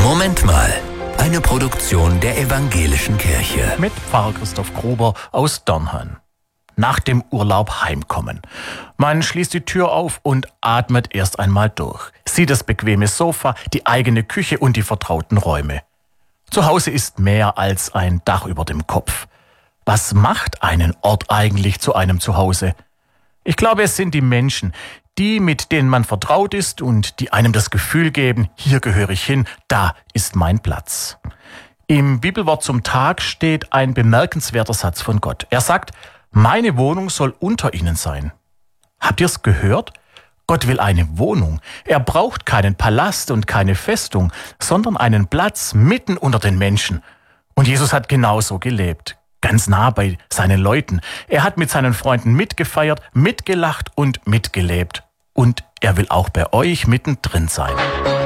Moment mal. Eine Produktion der Evangelischen Kirche. Mit Pfarrer Christoph Gruber aus Dörnheim. Nach dem Urlaub heimkommen. Man schließt die Tür auf und atmet erst einmal durch. Sieht das bequeme Sofa, die eigene Küche und die vertrauten Räume. Zu Hause ist mehr als ein Dach über dem Kopf. Was macht einen Ort eigentlich zu einem Zuhause? Ich glaube, es sind die Menschen, die, mit denen man vertraut ist und die einem das Gefühl geben, hier gehöre ich hin, da ist mein Platz. Im Bibelwort zum Tag steht ein bemerkenswerter Satz von Gott. Er sagt, meine Wohnung soll unter ihnen sein. Habt ihr es gehört? Gott will eine Wohnung. Er braucht keinen Palast und keine Festung, sondern einen Platz mitten unter den Menschen. Und Jesus hat genauso gelebt. Ganz nah bei seinen Leuten. Er hat mit seinen Freunden mitgefeiert, mitgelacht und mitgelebt. Und er will auch bei euch mittendrin sein.